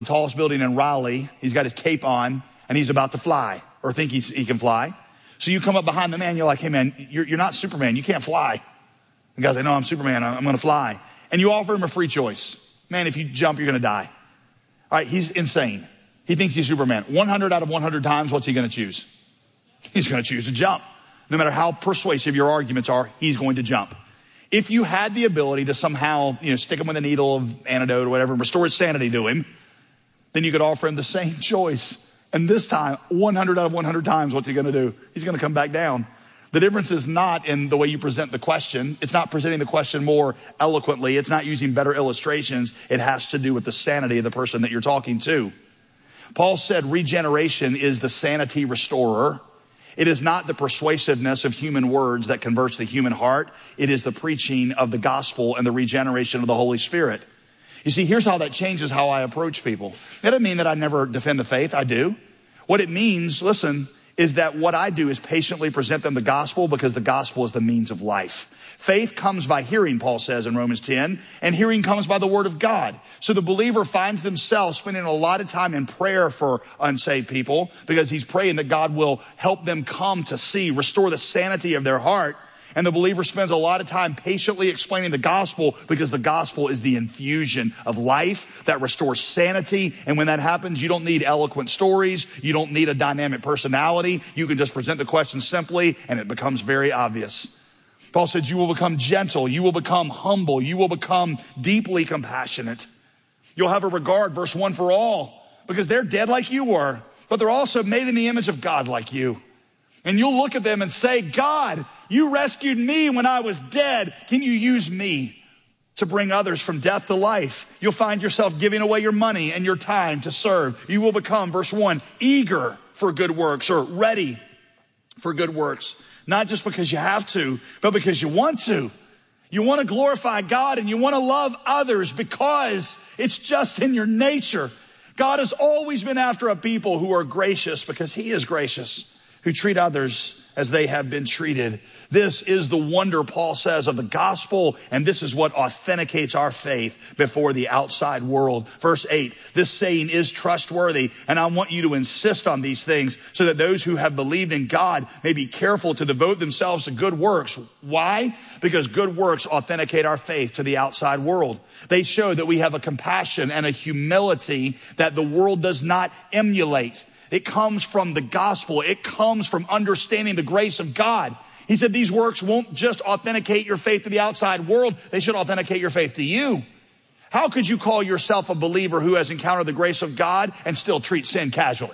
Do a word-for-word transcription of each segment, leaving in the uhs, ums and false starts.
tallest building in Raleigh. He's got his cape on and he's about to fly or think he's, he can fly. So you come up behind the man. You're like, hey man, you're, you're not Superman. You can't fly. The guy's like, no, I'm Superman. I'm going to fly. And you offer him a free choice. Man, if you jump, you're going to die. All right. He's insane. He thinks he's Superman. one hundred out of one hundred times, what's he going to choose? He's going to choose to jump. No matter how persuasive your arguments are, he's going to jump. If you had the ability to somehow, you know, stick him with a needle of antidote or whatever and restore his sanity to him, then you could offer him the same choice. And this time, one hundred out of one hundred times, what's he going to do? He's going to come back down. The difference is not in the way you present the question. It's not presenting the question more eloquently. It's not using better illustrations. It has to do with the sanity of the person that you're talking to. Paul said regeneration is the sanity restorer. It is not the persuasiveness of human words that converts the human heart. It is the preaching of the gospel and the regeneration of the Holy Spirit. You see, here's how that changes how I approach people. That doesn't mean that I never defend the faith. I do. What it means, listen, is that what I do is patiently present them the gospel because the gospel is the means of life. Faith comes by hearing, Paul says in Romans ten, and hearing comes by the word of God. So the believer finds themselves spending a lot of time in prayer for unsaved people because he's praying that God will help them come to see, restore the sanity of their heart. And the believer spends a lot of time patiently explaining the gospel because the gospel is the infusion of life that restores sanity. And when that happens, you don't need eloquent stories. You don't need a dynamic personality. You can just present the question simply and it becomes very obvious. Paul said, you will become gentle. You will become humble. You will become deeply compassionate. You'll have a regard, verse one, for all because they're dead like you were, but they're also made in the image of God like you. And you'll look at them and say, God, you rescued me when I was dead. Can you use me to bring others from death to life? You'll find yourself giving away your money and your time to serve. You will become, verse one, eager for good works or ready for good works. Not just because you have to, but because you want to. You want to glorify God and you want to love others because it's just in your nature. God has always been after a people who are gracious because he is gracious, who treat others as they have been treated. This is the wonder, Paul says, of the gospel, and this is what authenticates our faith before the outside world. Verse eight, this saying is trustworthy, and I want you to insist on these things so that those who have believed in God may be careful to devote themselves to good works. Why? Because good works authenticate our faith to the outside world. They show that we have a compassion and a humility that the world does not emulate. It comes from the gospel. It comes from understanding the grace of God. He said these works won't just authenticate your faith to the outside world. They should authenticate your faith to you. How could you call yourself a believer who has encountered the grace of God and still treat sin casually?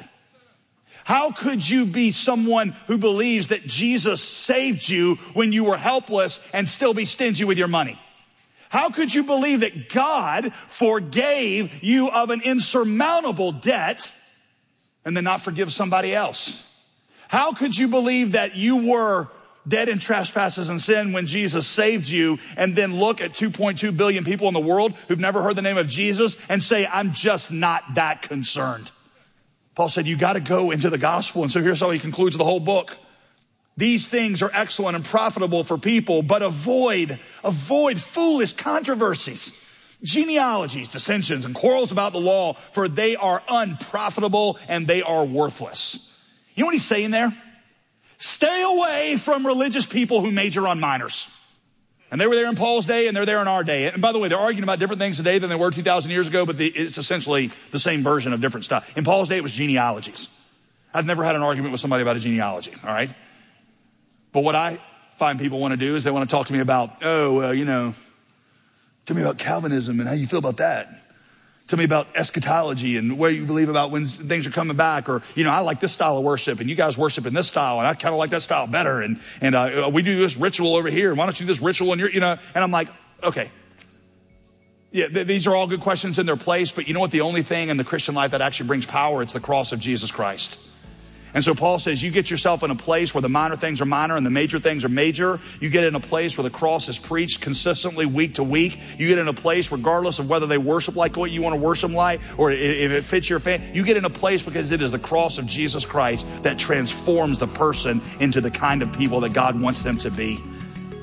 How could you be someone who believes that Jesus saved you when you were helpless and still be stingy with your money? How could you believe that God forgave you of an insurmountable debt and then not forgive somebody else? How could you believe that you were dead in trespasses and sin when Jesus saved you and then look at two point two billion people in the world who've never heard the name of Jesus and say, I'm just not that concerned? Paul said, you got to go into the gospel. And so here's how he concludes the whole book. These things are excellent and profitable for people, but avoid, avoid foolish controversies, genealogies, dissensions, and quarrels about the law, for they are unprofitable and they are worthless. You know what he's saying there? Stay away from religious people who major on minors. And they were there in Paul's day and they're there in our day. And by the way, they're arguing about different things today than they were two thousand years ago, but the, it's essentially the same version of different stuff. In Paul's day, it was genealogies. I've never had an argument with somebody about a genealogy, all right? But what I find people want to do is they want to talk to me about, oh, well, you know, tell me about Calvinism and how you feel about that. Tell me about eschatology and what you believe about when things are coming back. Or, you know, I like this style of worship and you guys worship in this style and I kind of like that style better. And, and uh, we do this ritual over here. Why don't you do this ritual in your, you know, and I'm like, okay. Yeah, th- these are all good questions in their place. But you know what? The only thing in the Christian life that actually brings power, it's the cross of Jesus Christ. And so Paul says, you get yourself in a place where the minor things are minor and the major things are major. You get in a place where the cross is preached consistently week to week. You get in a place, regardless of whether they worship like what you want to worship like, or if it fits your family, you get in a place because it is the cross of Jesus Christ that transforms the person into the kind of people that God wants them to be.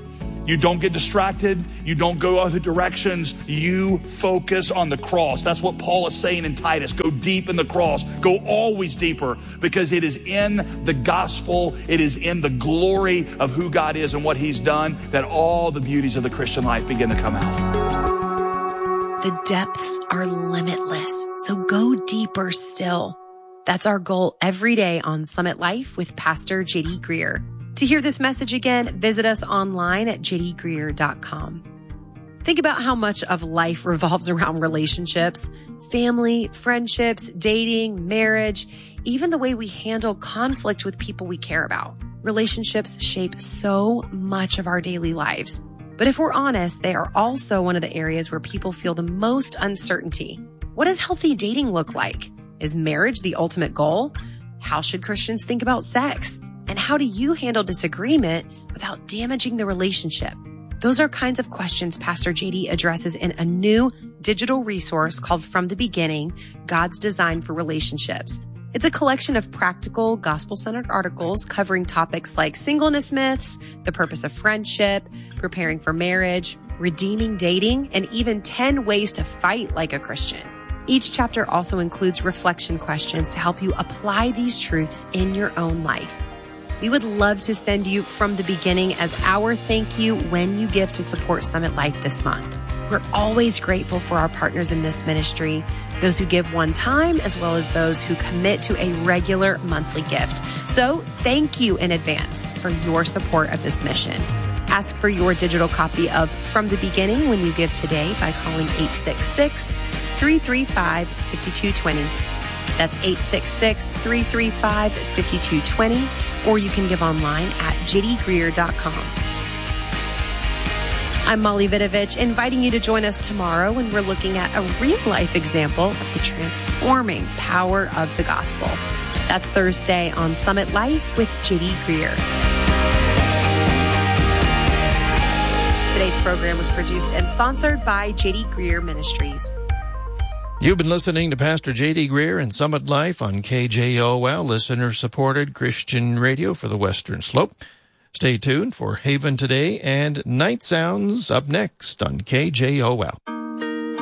You don't get distracted. You don't go other directions. You focus on the cross. That's what Paul is saying in Titus. Go deep in the cross. Go always deeper, because it is in the gospel, it is in the glory of who God is and what he's done that all the beauties of the Christian life begin to come out. The depths are limitless, so go deeper still. That's our goal every day on Summit Life with Pastor J D Greear. To hear this message again, visit us online at j d greear dot com. Think about how much of life revolves around relationships, family, friendships, dating, marriage, even the way we handle conflict with people we care about. Relationships shape so much of our daily lives. But if we're honest, they are also one of the areas where people feel the most uncertainty. What does healthy dating look like? Is marriage the ultimate goal? How should Christians think about sex? And how do you handle disagreement without damaging the relationship? Those are kinds of questions Pastor J D addresses in a new digital resource called From the Beginning, God's Design for Relationships. It's a collection of practical, gospel-centered articles covering topics like singleness myths, the purpose of friendship, preparing for marriage, redeeming dating, and even ten ways to fight like a Christian. Each chapter also includes reflection questions to help you apply these truths in your own life. We would love to send you From the Beginning as our thank you when you give to support Summit Life this month. We're always grateful for our partners in this ministry, those who give one time, as well as those who commit to a regular monthly gift. So thank you in advance for your support of this mission. Ask for your digital copy of From the Beginning when you give today by calling eight six six, three three five, five two two zero. That's eight six six, three three five, five two two zero, or you can give online at j d greear dot com. I'm Molly Vidovich, inviting you to join us tomorrow when we're looking at a real-life example of the transforming power of the gospel. That's Thursday on Summit Life with J D Greear. Today's program was produced and sponsored by J D Greear Ministries. You've been listening to Pastor J D Greear and Summit Life on K J O L, listener-supported Christian radio for the Western Slope. Stay tuned for Haven Today and Night Sounds up next on K J O L.